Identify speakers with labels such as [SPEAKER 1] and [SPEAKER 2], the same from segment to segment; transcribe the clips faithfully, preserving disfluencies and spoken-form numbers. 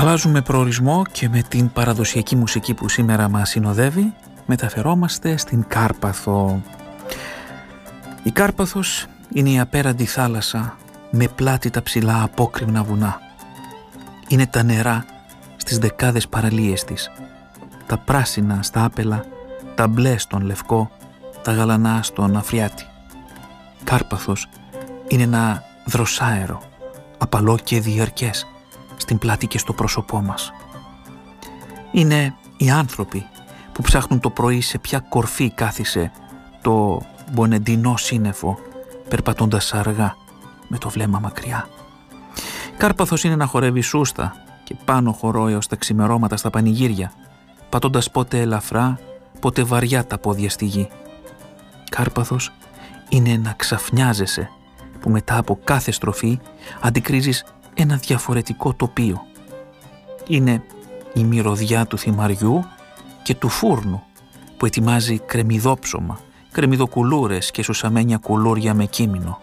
[SPEAKER 1] Αλλάζουμε προορισμό και με την παραδοσιακή μουσική που σήμερα μας συνοδεύει μεταφερόμαστε στην Κάρπαθο. Η Κάρπαθος είναι η απέραντη θάλασσα με πλάτη τα ψηλά απόκρημνα βουνά. Είναι τα νερά στις δεκάδες παραλίες της, τα πράσινα στα άπελα, τα μπλε στον λευκό, τα γαλανά στον Αφριάτη. Κάρπαθος είναι ένα δροσάερο, απαλό και διαρκές στην πλάτη και στο πρόσωπό μας. Είναι οι άνθρωποι που ψάχνουν το πρωί σε ποια κορφή κάθισε το μπονεντινό σύννεφο, περπατώντας αργά με το βλέμμα μακριά. Κάρπαθος είναι να χορεύει σούστα και πάνω χορό έως τα ξημερώματα στα πανηγύρια, πατώντας πότε ελαφρά, πότε βαριά τα πόδια στη γη. Κάρπαθος είναι να ξαφνιάζεσαι που μετά από κάθε στροφή αντικρίζεις ένα διαφορετικό τοπίο. Είναι η μυρωδιά του θυμαριού και του φούρνου που ετοιμάζει κρεμμυδόψωμα, κρεμμυδοκουλούρες και σουσαμένια κουλούρια με κείμενο.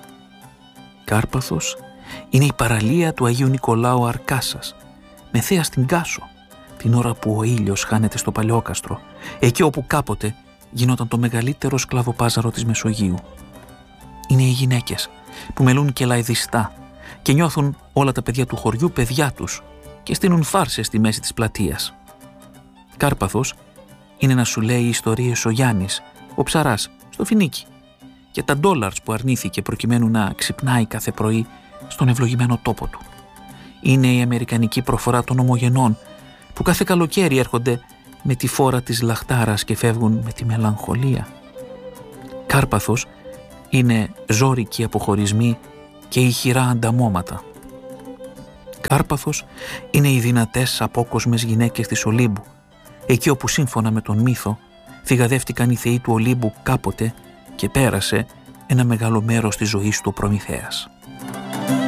[SPEAKER 1] Κάρπαθος είναι η παραλία του Αγίου Νικολάου Αρκάσας, με θέα στην Κάσο, την ώρα που ο ήλιος χάνεται στο Παλαιόκαστρο, εκεί όπου κάποτε γινόταν το μεγαλύτερο σκλαβοπάζαρο της Μεσογείου. Είναι οι γυναίκες που μελούν κελαϊδιστά και νιώθουν όλα τα παιδιά του χωριού παιδιά τους και στείνουν φάρσες στη μέση της πλατείας. Κάρπαθος είναι να σου λέει ιστορίες ο Γιάννης, ο ψαράς, στο Φινίκι, και τα ντόλαρς που αρνήθηκε προκειμένου να ξυπνάει κάθε πρωί στον ευλογημένο τόπο του. Είναι η αμερικανική προφορά των ομογενών που κάθε καλοκαίρι έρχονται με τη φόρα της λαχτάρας και φεύγουν με τη μελαγχολία. Κάρπαθος είναι ζώρικοι αποχωρισμοί και ηχηρά ανταμώματα. Κάρπαθος είναι οι δυνατές απόκοσμες γυναίκες της Ολύμπου, εκεί όπου σύμφωνα με τον μύθο θυγαδεύτηκαν οι θεοί του Ολύμπου κάποτε και πέρασε ένα μεγάλο μέρος της ζωής του ο Προμηθέας.